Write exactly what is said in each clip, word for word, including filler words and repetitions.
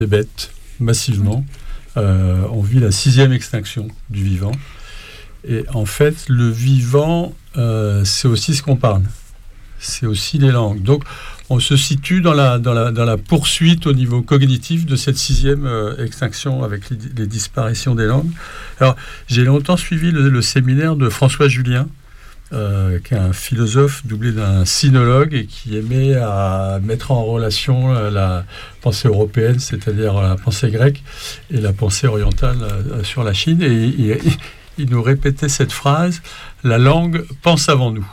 des bêtes, massivement. Euh, on vit la sixième extinction du vivant. Et en fait, le vivant, euh, c'est aussi ce qu'on parle. C'est aussi les langues. Donc, on se situe dans la, dans la, dans la poursuite au niveau cognitif de cette sixième euh, extinction avec les, les disparitions des langues. Alors, j'ai longtemps suivi le, le séminaire de François Julien, euh, qui est un philosophe doublé d'un sinologue et qui aimait à mettre en relation euh, la pensée européenne, c'est-à-dire la pensée grecque, et la pensée orientale euh, sur la Chine. Et, et, et il nous répétait cette phrase, « La langue pense avant nous ».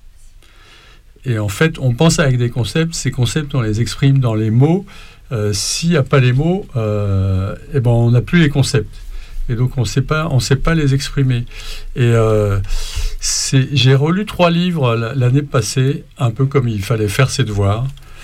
Et en fait, on pense avec des concepts. Ces concepts, on les exprime dans les mots. Euh, s'il n'y a pas les mots, euh, eh ben, on n'a plus les concepts. Et donc, on sait pas, on sait pas les exprimer. Et euh, c'est, j'ai relu trois livres l'année passée, un peu comme il fallait faire ses devoirs.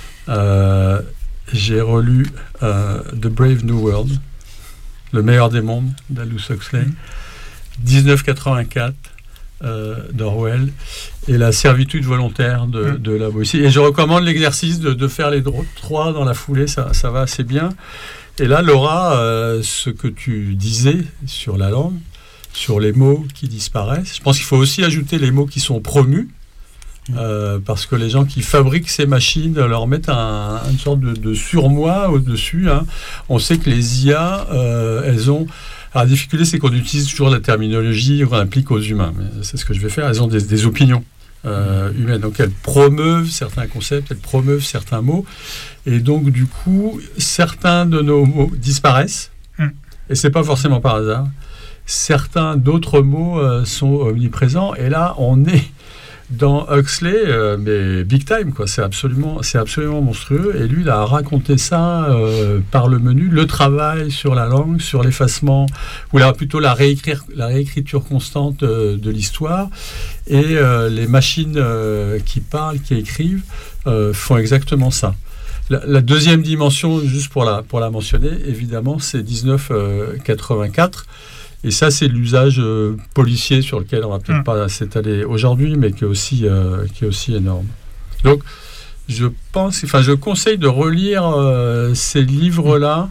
Euh, j'ai relu euh, The Brave New World, Le meilleur des mondes, d'Aldous Huxley, dix-neuf quatre-vingt-quatre, Euh, d'Orwell, et la servitude volontaire de, de la Boétie. Et je recommande l'exercice de, de faire les trois dans la foulée, ça, ça va assez bien. Et là, Laura, euh, ce que tu disais sur la langue, sur les mots qui disparaissent, je pense qu'il faut aussi ajouter les mots qui sont promus, euh, parce que les gens qui fabriquent ces machines leur mettent un, une sorte de, de surmoi au-dessus. Hein. On sait que les I A, euh, elles ont... Alors, la difficulté, c'est qu'on utilise toujours la terminologie qu'on applique aux humains. Mais c'est ce que je vais faire. Elles ont des, des opinions euh, humaines. Donc, elles promeuvent certains concepts, elles promeuvent certains mots. Et donc, du coup, certains de nos mots disparaissent. Mm. Et ce n'est pas forcément par hasard. Certains d'autres mots euh, sont omniprésents. Et là, on est dans Huxley, euh, mais big time, quoi. C'est absolument, c'est absolument monstrueux. Et lui, il a raconté ça euh, par le menu, le travail sur la langue, sur l'effacement, ou là, plutôt la, réécrire, la réécriture constante euh, de l'histoire. Et euh, les machines euh, qui parlent, qui écrivent, euh, font exactement ça. La, la deuxième dimension, juste pour la, pour la mentionner, évidemment, c'est dix-neuf quatre-vingt-quatre. Et ça, c'est l'usage euh, policier sur lequel on ne va peut-être mmh. pas s'étaler aujourd'hui, mais qui est aussi, euh, qui est aussi énorme. Donc, je pense, enfin, je conseille de relire euh, ces livres-là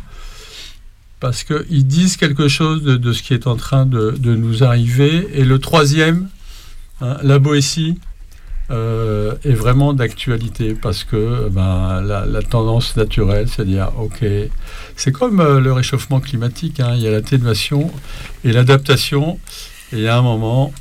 parce qu'ils disent quelque chose de, de ce qui est en train de, de nous arriver. Et le troisième, hein, la Boétie, euh, est vraiment d'actualité parce que ben, la, la tendance naturelle, c'est à dire, ok, c'est comme euh, le réchauffement climatique, hein, il y a l'atténuation et l'adaptation, et il y a un moment,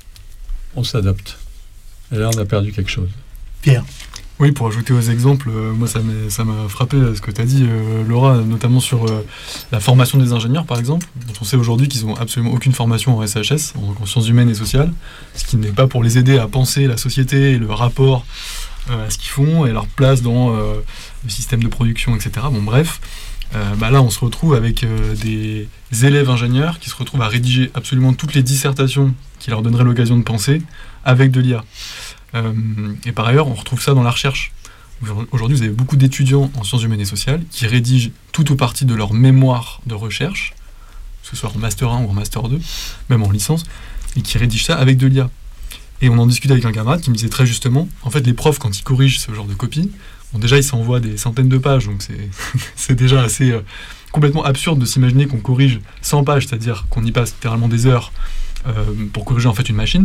on s'adapte. Et là, on a perdu quelque chose. Pierre. Oui, pour ajouter aux exemples, euh, moi ça m'a, ça m'a frappé euh, ce que tu as dit, euh, Laura, notamment sur euh, la formation des ingénieurs, par exemple, dont on sait aujourd'hui qu'ils n'ont absolument aucune formation en S H S, en, en sciences humaines et sociales, ce qui n'est pas pour les aider à penser la société et le rapport euh, à ce qu'ils font et leur place dans euh, le système de production, et cetera. Bon, bref, euh, bah là on se retrouve avec euh, des élèves ingénieurs qui se retrouvent à rédiger absolument toutes les dissertations qui leur donneraient l'occasion de penser avec de l'I A. Euh, et par ailleurs, on retrouve ça dans la recherche. Aujourd'hui, vous avez beaucoup d'étudiants en sciences humaines et sociales qui rédigent tout ou partie de leur mémoire de recherche, que ce soit en master un ou en master deux, même en licence, et qui rédigent ça avec de l'I A. Et on en discutait avec un camarade qui me disait très justement, en fait, les profs, quand ils corrigent ce genre de copie, bon, déjà, ils s'envoient des centaines de pages, donc c'est, c'est déjà assez euh, complètement absurde de s'imaginer qu'on corrige cent pages, c'est-à-dire qu'on y passe littéralement des heures euh, pour corriger en fait une machine.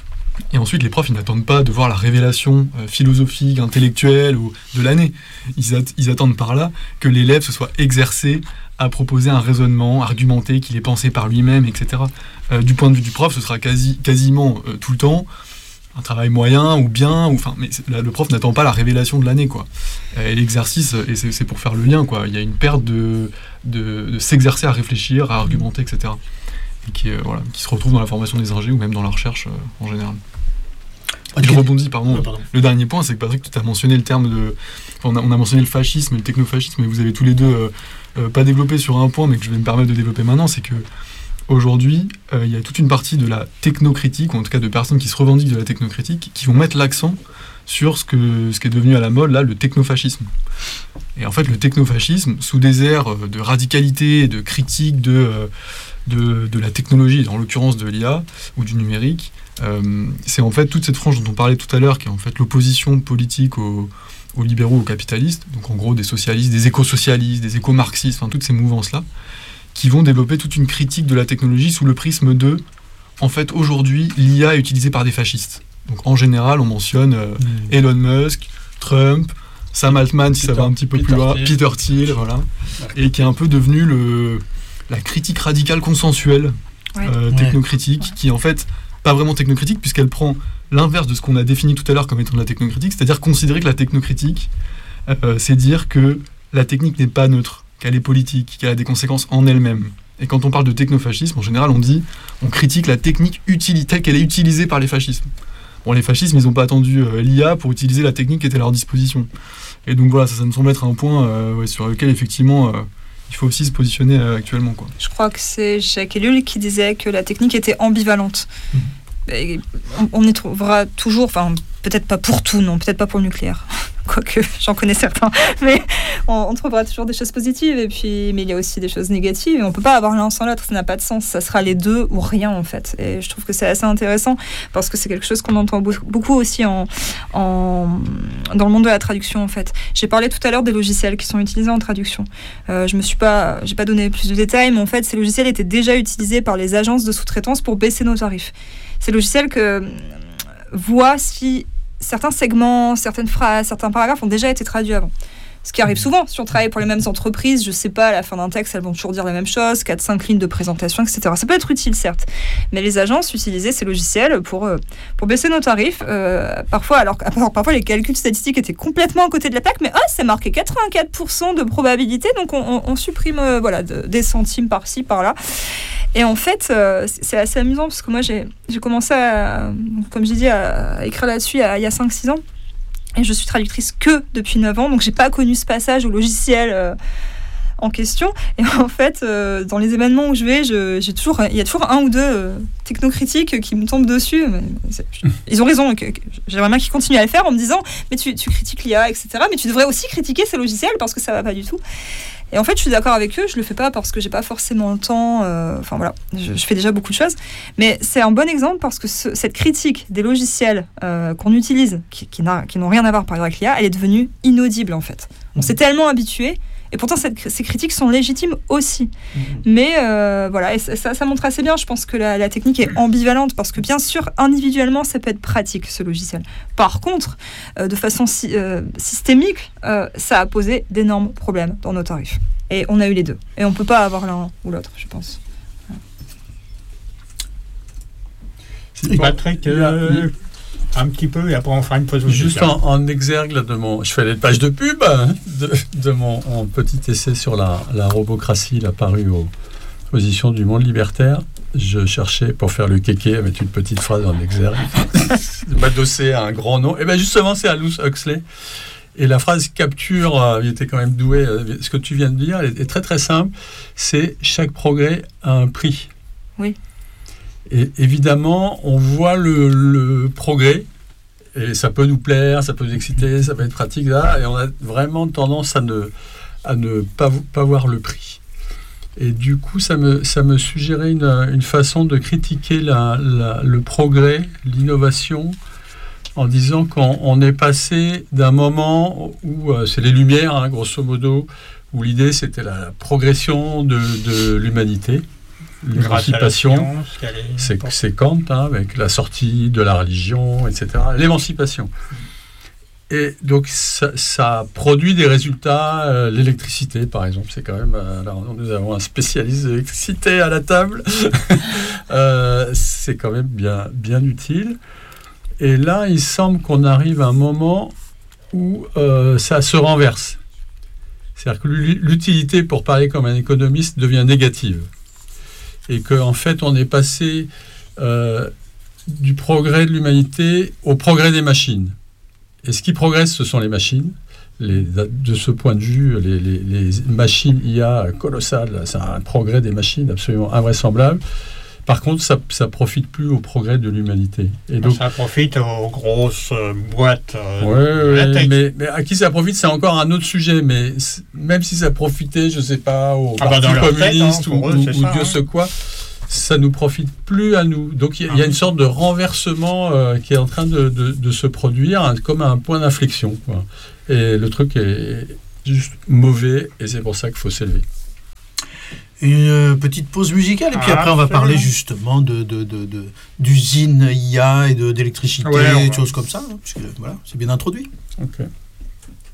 Et ensuite, les profs, ils n'attendent pas de voir la révélation euh, philosophique, intellectuelle ou de l'année. Ils, at- ils attendent par là que l'élève se soit exercé à proposer un raisonnement, argumenté, qu'il ait pensé par lui-même, et cetera. Euh, du point de vue du prof, ce sera quasi, quasiment euh, tout le temps un travail moyen ou bien, ou, mais là, le prof n'attend pas la révélation de l'année, quoi. Euh, et l'exercice, et c'est, c'est pour faire le lien, quoi. Il y a une perte de, de, de s'exercer à réfléchir, à argumenter, et cetera. Et qui, euh, voilà, qui se retrouve dans la formation des ingés ou même dans la recherche euh, en général. Okay. Je rebondis, pardon. Oh, pardon. Le dernier point, c'est que Patrick, tu as mentionné le terme de... Enfin, on, a, on a mentionné le fascisme et le technofascisme, mais vous avez tous les deux euh, euh, pas développé sur un point, mais que je vais me permettre de développer maintenant, c'est que aujourd'hui, euh, il y a toute une partie de la technocritique, ou en tout cas de personnes qui se revendiquent de la technocritique, qui vont mettre l'accent sur ce, que, ce qui est devenu à la mode, là, le technofascisme. Et en fait, le technofascisme, sous des airs de radicalité, de critique de, euh, de, de la technologie, en l'occurrence de l'I A ou du numérique, euh, c'est en fait toute cette frange dont on parlait tout à l'heure, qui est en fait l'opposition politique au, aux libéraux, aux capitalistes, donc en gros des socialistes, des éco-socialistes, des éco-marxistes, enfin toutes ces mouvances-là, qui vont développer toute une critique de la technologie sous le prisme de, en fait, aujourd'hui, l'I A est utilisée par des fascistes. Donc en général, on mentionne euh, mmh. Elon Musk, Trump, Sam Altman, si Peter, ça va un petit peu Peter plus loin, Thiel. Peter Thiel, voilà, et qui est un peu devenu le, la critique radicale consensuelle, ouais. euh, technocritique, ouais. qui est en fait pas vraiment technocritique, puisqu'elle prend l'inverse de ce qu'on a défini tout à l'heure comme étant de la technocritique, c'est-à-dire considérer que la technocritique, euh, c'est dire que la technique n'est pas neutre, qu'elle est politique, qu'elle a des conséquences en elle-même. Et quand on parle de technofascisme, en général, on dit, on critique la technique utilitaire qu'elle est utilisée par les fascismes. Bon, les fascismes, ils n'ont pas attendu euh, l'I A pour utiliser la technique qui était à leur disposition. Et donc voilà, ça, ça me semble être un point euh, ouais, sur lequel, effectivement, euh, il faut aussi se positionner euh, actuellement, quoi. Je crois que c'est Jacques Ellul qui disait que la technique était ambivalente. Mmh. Et on, on y trouvera toujours, enfin, peut-être pas pour tout, non, peut-être pas pour le nucléaire. Quoique, j'en connais certains, mais on, on trouvera toujours des choses positives, et puis, mais il y a aussi des choses négatives, et on ne peut pas avoir l'un sans l'autre, ça n'a pas de sens, ça sera les deux ou rien en fait, et je trouve que c'est assez intéressant, parce que c'est quelque chose qu'on entend beaucoup aussi en, en, dans le monde de la traduction en fait. J'ai parlé tout à l'heure des logiciels qui sont utilisés en traduction, euh, je me suis pas, j'ai pas donné plus de détails, mais en fait ces logiciels étaient déjà utilisés par les agences de sous-traitance pour baisser nos tarifs. Ces logiciels que voient si certains segments, certaines phrases, certains paragraphes ont déjà été traduits avant. Ce qui arrive souvent, si on travaille pour les mêmes entreprises, je sais pas, à la fin d'un texte, elles vont toujours dire la même chose, quatre cinq lignes de présentation, et cetera. Ça peut être utile, certes, mais les agences utilisaient ces logiciels pour, euh, pour baisser nos tarifs. Euh, parfois, alors, alors, parfois, les calculs statistiques étaient complètement à côté de la plaque, mais oh, c'est marqué quatre-vingt-quatre pour cent de probabilité, donc on, on, on supprime euh, voilà, de, des centimes par-ci, par-là. Et en fait, euh, c'est assez amusant, parce que moi, j'ai, j'ai commencé, à, comme j'ai dit, à, à écrire là-dessus il y a, a cinq six ans. Et je suis traductrice que depuis neuf ans, donc j'ai pas connu ce passage au logiciel euh, en question. Et en fait, euh, dans les événements où je vais, je, j'ai toujours, il y a toujours un ou deux euh, technocritiques qui me tombent dessus. Ils ont raison, que, que j'aimerais bien qu'ils continuent à le faire en me disant « mais tu, tu critiques l'I A, et cetera. Mais tu devrais aussi critiquer ces logiciels parce que ça va pas du tout. » Et en fait, je suis d'accord avec eux, je le fais pas parce que j'ai pas forcément le temps, euh, enfin voilà, je, je fais déjà beaucoup de choses, mais c'est un bon exemple parce que ce, cette critique des logiciels euh, qu'on utilise, qui, qui, n'a, qui n'ont rien à voir par exemple avec l'I A, elle est devenue inaudible en fait. On s'est tellement habitué, et pourtant cette, ces critiques sont légitimes aussi. Mmh. Mais euh, voilà, et ça, ça montre assez bien, je pense que la, la technique est ambivalente, parce que bien sûr, individuellement, ça peut être pratique ce logiciel. Par contre, euh, de façon si, euh, systémique, euh, ça a posé d'énormes problèmes dans nos tarifs. Et on a eu les deux. Et on ne peut pas avoir l'un ou l'autre, je pense. C'est Patrick, euh, un petit peu, et après on fera une pause. Juste en, en exergue là, de mon... Je fais les pages de pub hein, de, de mon, mon petit essai sur la, la robocratie, là, paru aux positions du Monde libertaire. Je cherchais, pour faire le kéké, à mettre une petite phrase en exergue, m'adosser à un grand nom. Et bien justement, c'est Aldous Huxley. Et la phrase capture, euh, il était quand même doué, euh, ce que tu viens de dire, elle est très très simple, c'est « chaque progrès a un prix ». Oui. Et évidemment, on voit le, le progrès, et ça peut nous plaire, ça peut nous exciter, ça peut être pratique, là, et on a vraiment tendance à ne, à ne pas, pas voir le prix. Et du coup, ça me, ça me suggérait une, une façon de critiquer la, la, le progrès, l'innovation, en disant qu'on on est passé d'un moment où euh, c'est les Lumières, hein, grosso modo, où l'idée c'était la progression de, de l'humanité. L'émancipation, c'est, c'est Kant, hein, avec la sortie de la religion, et cetera. L'émancipation. Et donc, ça, ça produit des résultats. Euh, l'électricité, par exemple, c'est quand même... Euh, alors, nous avons un spécialiste de l'électricité à la table. euh, c'est quand même bien, bien utile. Et là, il semble qu'on arrive à un moment où euh, ça se renverse. C'est-à-dire que l'utilité, pour parler comme un économiste, devient négative. Et qu'en fait, on est passé euh, du progrès de l'humanité au progrès des machines. Et ce qui progresse, ce sont les machines. Les, de ce point de vue, les, les, les machines I A colossales, c'est un progrès des machines absolument invraisemblable. Par contre, ça ne profite plus au progrès de l'humanité. Et donc, ça profite aux grosses euh, boîtes euh, ouais, ouais, mais, mais à qui ça profite, c'est encore un autre sujet. Mais même si ça profitait, je ne sais pas, au ah Parti bah communiste tête, hein, ou, eux, ou, ou ça, Dieu hein. sait quoi, ça ne nous profite plus à nous. Donc il y, ah. y a une sorte de renversement euh, qui est en train de, de, de se produire, hein, comme un point d'inflexion, quoi. Et le truc est juste mauvais, et c'est pour ça qu'il faut s'élever. Une petite pause musicale, et puis Ah, après on va absolument. parler justement de, de, de, de, d'usines I A et de, d'électricité, Ouais, on et de va- choses comme ça, hein, puisque voilà, c'est bien introduit. Ok.